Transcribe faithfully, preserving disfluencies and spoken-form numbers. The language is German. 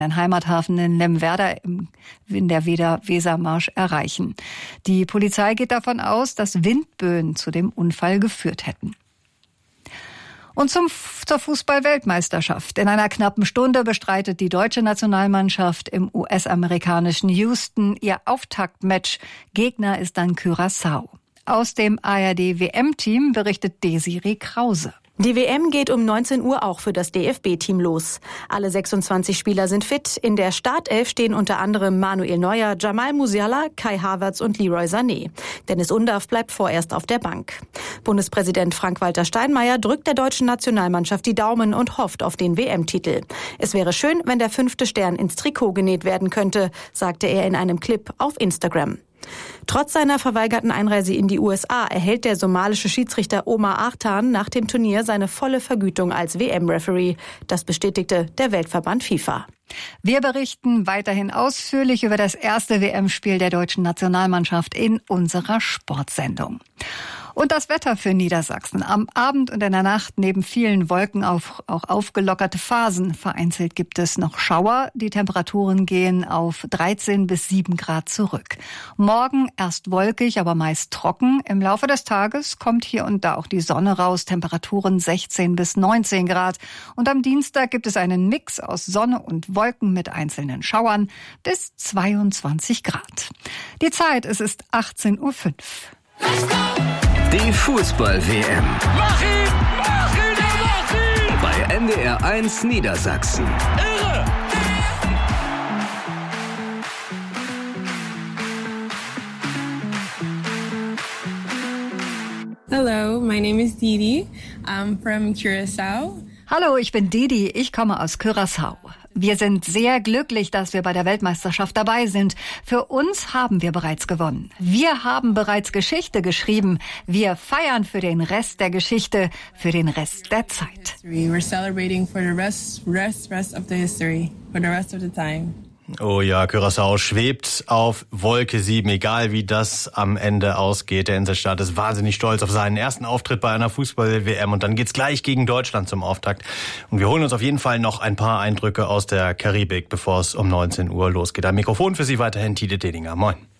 den Heimathafen in Lemwerder in der Weser-Wesermarsch erreichen. Die Polizei geht davon aus, dass Windböen zu dem Unfall geführt hätten. Und zum, zur Fußball-Weltmeisterschaft. In einer knappen Stunde bestreitet die deutsche Nationalmannschaft im U S-amerikanischen Houston ihr Auftaktmatch. Gegner ist dann Curaçao. Aus dem A R D-W M-Team berichtet Desiree Krause. Die W M geht um neunzehn Uhr auch für das D F B-Team los. Alle sechsundzwanzig Spieler sind fit. In der Startelf stehen unter anderem Manuel Neuer, Jamal Musiala, Kai Havertz und Leroy Sané. Dennis Undaff bleibt vorerst auf der Bank. Bundespräsident Frank-Walter Steinmeier drückt der deutschen Nationalmannschaft die Daumen und hofft auf den W M-Titel. Es wäre schön, wenn der fünfte Stern ins Trikot genäht werden könnte, sagte er in einem Clip auf Instagram. Trotz seiner verweigerten Einreise in die U S A erhält der somalische Schiedsrichter Omar Artan nach dem Turnier seine volle Vergütung als W M-Referee. Das bestätigte der Weltverband FIFA. Wir berichten weiterhin ausführlich über das erste W M-Spiel der deutschen Nationalmannschaft in unserer Sportsendung. Und das Wetter für Niedersachsen. Am Abend und in der Nacht neben vielen Wolken auf, auch aufgelockerte Phasen. Vereinzelt gibt es noch Schauer. Die Temperaturen gehen auf dreizehn bis sieben Grad zurück. Morgen erst wolkig, aber meist trocken. Im Laufe des Tages kommt hier und da auch die Sonne raus. Temperaturen sechzehn bis neunzehn Grad. Und am Dienstag gibt es einen Mix aus Sonne und Wolken mit einzelnen Schauern bis zweiundzwanzig Grad. Die Zeit, es ist achtzehn Uhr fünf. Die Fußball-W M. Mach ihn! Mach ihn! Mach ihn! Bei N D R eins Niedersachsen. Irre! Hello, my name is Didi. I'm from Curaçao. Hallo, ich bin Didi. Ich komme aus Curaçao. Wir sind sehr glücklich, dass wir bei der Weltmeisterschaft dabei sind. Für uns haben wir bereits gewonnen. Wir haben bereits Geschichte geschrieben. Wir feiern für den Rest der Geschichte, für den Rest der Zeit. We're celebrating for the rest, rest, rest of the history, for the rest of the time. Oh ja, Curaçao schwebt auf Wolke sieben, egal wie das am Ende ausgeht. Der Inselstaat ist wahnsinnig stolz auf seinen ersten Auftritt bei einer Fußball-W M und dann geht's gleich gegen Deutschland zum Auftakt. Und wir holen uns auf jeden Fall noch ein paar Eindrücke aus der Karibik, bevor es um neunzehn Uhr losgeht. Am Mikrofon für Sie weiterhin Tide Dedinger. Moin.